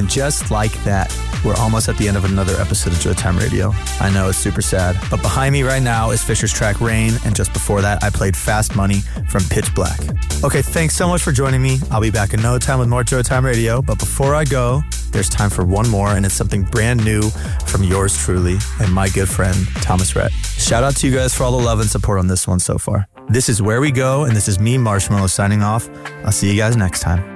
And just like that, we're almost at the end of another episode of Joy Time Radio. I know it's super sad, but behind me right now is Fisher's track Rain, and just before that, I played Fast Money from Pitch Black. Okay, thanks so much for joining me. I'll be back in no time with more Joy Time Radio, but before I go, there's time for one more, and it's something brand new from yours truly and my good friend, Thomas Rhett. Shout out to you guys for all the love and support on this one so far. This is Where We Go, and this is me, Marshmallow, signing off. I'll see you guys next time.